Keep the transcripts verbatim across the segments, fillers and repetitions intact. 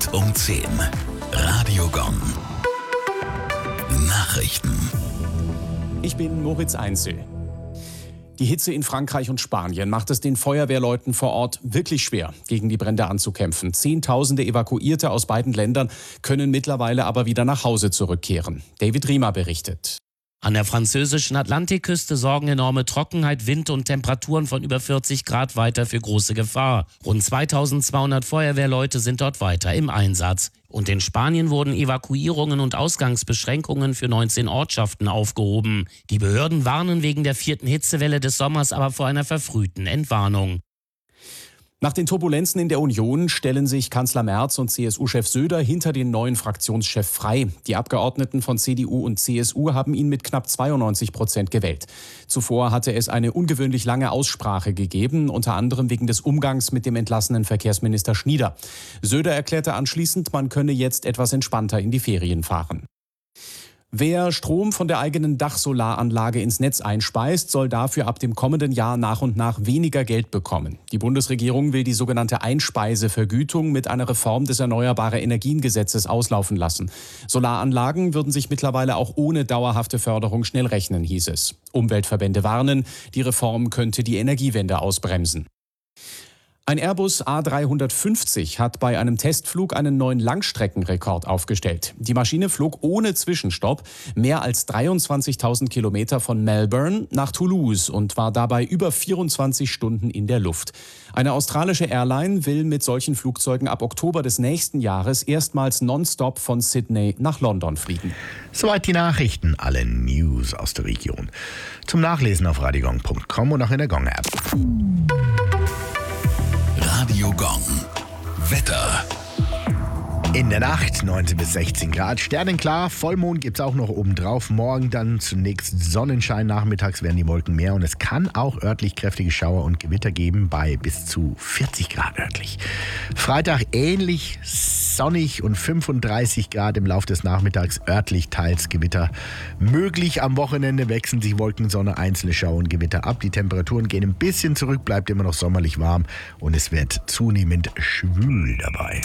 um zehn. Radio Gong. Nachrichten. Ich bin Moritz Einzel. Die Hitze in Frankreich und Spanien macht es den Feuerwehrleuten vor Ort wirklich schwer, gegen die Brände anzukämpfen. Zehntausende Evakuierte aus beiden Ländern können mittlerweile aber wieder nach Hause zurückkehren. David Riemer berichtet. An der französischen Atlantikküste sorgen enorme Trockenheit, Wind und Temperaturen von über vierzig Grad weiter für große Gefahr. Rund zweitausendzweihundert Feuerwehrleute sind dort weiter im Einsatz. Und in Spanien wurden Evakuierungen und Ausgangsbeschränkungen für neunzehn Ortschaften aufgehoben. Die Behörden warnen wegen der vierten Hitzewelle des Sommers aber vor einer verfrühten Entwarnung. Nach den Turbulenzen in der Union stellen sich Kanzler Merz und C S U-Chef Söder hinter den neuen Fraktionschef Frey. Die Abgeordneten von C D U und C S U haben ihn mit knapp zweiundneunzig Prozent gewählt. Zuvor hatte es eine ungewöhnlich lange Aussprache gegeben, unter anderem wegen des Umgangs mit dem entlassenen Verkehrsminister Schnieder. Söder erklärte anschließend, man könne jetzt etwas entspannter in die Ferien fahren. Wer Strom von der eigenen Dachsolaranlage ins Netz einspeist, soll dafür ab dem kommenden Jahr nach und nach weniger Geld bekommen. Die Bundesregierung will die sogenannte Einspeisevergütung mit einer Reform des Erneuerbare-Energien-Gesetzes auslaufen lassen. Solaranlagen würden sich mittlerweile auch ohne dauerhafte Förderung schnell rechnen, hieß es. Umweltverbände warnen, die Reform könnte die Energiewende ausbremsen. Ein Airbus A dreihundertfünfzig hat bei einem Testflug einen neuen Langstreckenrekord aufgestellt. Die Maschine flog ohne Zwischenstopp mehr als dreiundzwanzigtausend Kilometer von Melbourne nach Toulouse und war dabei über vierundzwanzig Stunden in der Luft. Eine australische Airline will mit solchen Flugzeugen ab Oktober des nächsten Jahres erstmals nonstop von Sydney nach London fliegen. Soweit die Nachrichten, alle News aus der Region. Zum Nachlesen auf radiogong punkt com und auch in der Gong-App. Radio Gong. Wetter. In der Nacht neunzehn bis sechzehn Grad, sternenklar, Vollmond gibt es auch noch obendrauf. Morgen dann zunächst Sonnenschein, nachmittags werden die Wolken mehr und es kann auch örtlich kräftige Schauer und Gewitter geben bei bis zu vierzig Grad örtlich. Freitag ähnlich sonnig und fünfunddreißig Grad im Laufe des Nachmittags, örtlich teils Gewitter möglich. Am Wochenende wechseln sich Wolken, Sonne, einzelne Schauer und Gewitter ab. Die Temperaturen gehen ein bisschen zurück, bleibt immer noch sommerlich warm und es wird zunehmend schwül dabei.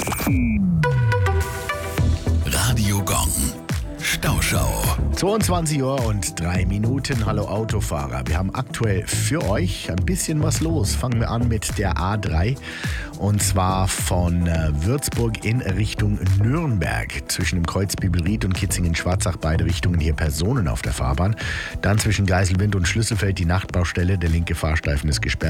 Radio Gong. Stauschau. zweiundzwanzig Uhr und drei Minuten. Hallo Autofahrer. Wir haben aktuell für euch ein bisschen was los. Fangen wir an mit der A drei. Und zwar von Würzburg in Richtung Nürnberg. Zwischen dem Kreuz Bibelried und Kitzingen-Schwarzach, beide Richtungen hier Personen auf der Fahrbahn. Dann zwischen Geiselwind und Schlüsselfeld die Nachtbaustelle. Der linke Fahrstreifen ist gesperrt.